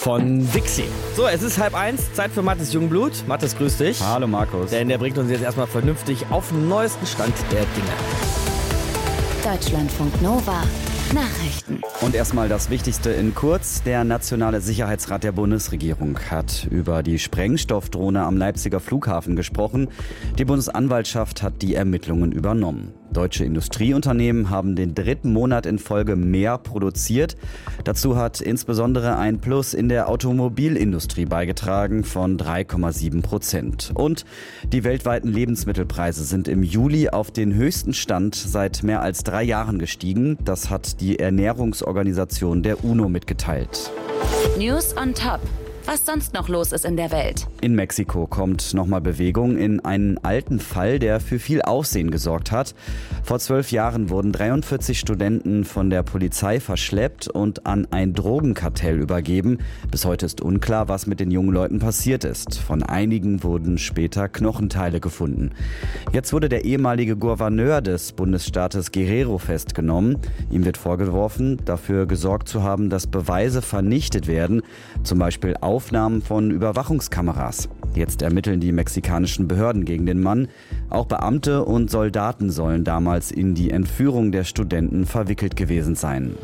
von Wixi. So, es ist 12:30, Zeit für Mattes Jungblut. Mattes, grüß dich. Hallo Markus. Denn der bringt uns jetzt erstmal vernünftig auf den neuesten Stand der Dinge. Deutschlandfunk Nova. Nachrichten. Und erstmal das Wichtigste in kurz. Der Nationale Sicherheitsrat der Bundesregierung hat über die Sprengstoffdrohne am Leipziger Flughafen gesprochen. Die Bundesanwaltschaft hat die Ermittlungen übernommen. Deutsche Industrieunternehmen haben den 3. Monat in Folge mehr produziert. Dazu hat insbesondere ein Plus in der Automobilindustrie beigetragen von 3,7%. Und die weltweiten Lebensmittelpreise sind im Juli auf den höchsten Stand seit mehr als 3 Jahren gestiegen. Das hat die Ernährungsorganisation der UNO mitgeteilt. News on top. Was sonst noch los ist in der Welt. In Mexiko kommt nochmal Bewegung in einen alten Fall, der für viel Aufsehen gesorgt hat. Vor 12 Jahren wurden 43 Studenten von der Polizei verschleppt und an ein Drogenkartell übergeben. Bis heute ist unklar, was mit den jungen Leuten passiert ist. Von einigen wurden später Knochenteile gefunden. Jetzt wurde der ehemalige Gouverneur des Bundesstaates Guerrero festgenommen. Ihm wird vorgeworfen, dafür gesorgt zu haben, dass Beweise vernichtet werden, zum Beispiel Aufnahmen von Überwachungskameras. Jetzt ermitteln die mexikanischen Behörden gegen den Mann. Auch Beamte und Soldaten sollen damals in die Entführung der Studenten verwickelt gewesen sein.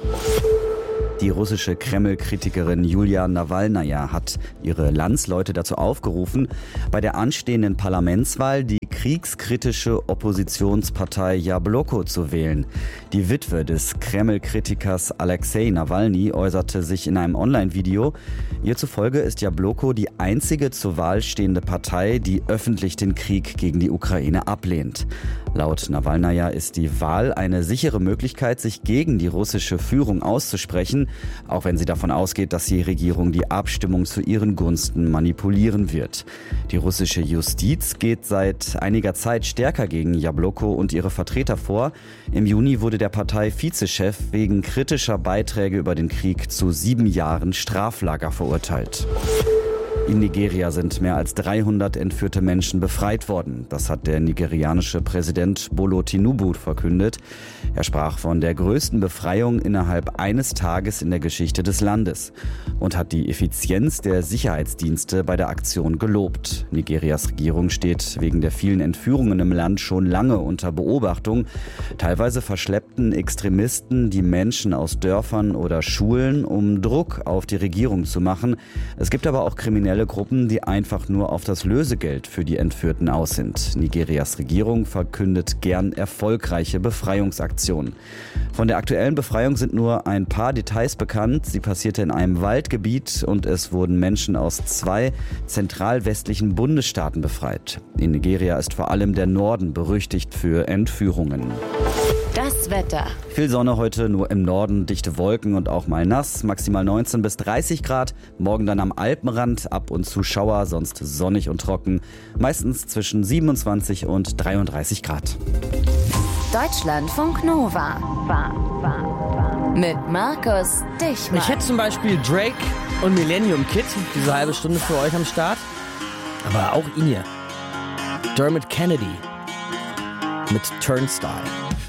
Die russische Kreml-Kritikerin Julia Nawalnaja hat ihre Landsleute dazu aufgerufen, bei der anstehenden Parlamentswahl die kriegskritische Oppositionspartei Jabloko zu wählen. Die Witwe des Kreml-Kritikers Alexei Nawalny äußerte sich in einem Online-Video. Ihr zufolge ist Jabloko die einzige zur Wahl stehende Partei, die öffentlich den Krieg gegen die Ukraine ablehnt. Laut Nawalnaja ist die Wahl eine sichere Möglichkeit, sich gegen die russische Führung auszusprechen, auch wenn sie davon ausgeht, dass die Regierung die Abstimmung zu ihren Gunsten manipulieren wird. Die russische Justiz geht seit einiger Zeit stärker gegen Jabloko und ihre Vertreter vor. Im Juni wurde der Partei-Vizechef wegen kritischer Beiträge über den Krieg zu 7 Jahren Straflager verurteilt. In Nigeria sind mehr als 300 entführte Menschen befreit worden. Das hat der nigerianische Präsident Bola Tinubu verkündet. Er sprach von der größten Befreiung innerhalb eines Tages in der Geschichte des Landes und hat die Effizienz der Sicherheitsdienste bei der Aktion gelobt. Nigerias Regierung steht wegen der vielen Entführungen im Land schon lange unter Beobachtung. Teilweise verschleppten Extremisten die Menschen aus Dörfern oder Schulen, um Druck auf die Regierung zu machen. Es gibt aber auch kriminelle Gruppen, die einfach nur auf das Lösegeld für die Entführten aus sind. Nigerias Regierung verkündet gern erfolgreiche Befreiungsaktionen. Von der aktuellen Befreiung sind nur ein paar Details bekannt. Sie passierte in einem Waldgebiet und es wurden Menschen aus 2 zentralwestlichen Bundesstaaten befreit. In Nigeria ist vor allem der Norden berüchtigt für Entführungen. Das Wetter. Viel Sonne heute, nur im Norden dichte Wolken und auch mal nass. Maximal 19 bis 30 Grad. Morgen dann am Alpenrand, ab und zu Schauer, sonst sonnig und trocken. Meistens zwischen 27 und 33 Grad. Deutschlandfunk Nova. Mit Markus Dichmann. Ich hätte zum Beispiel Drake und Millennium Kid, diese halbe Stunde für euch am Start. Aber auch ihn hier. Dermot Kennedy mit Turnstile.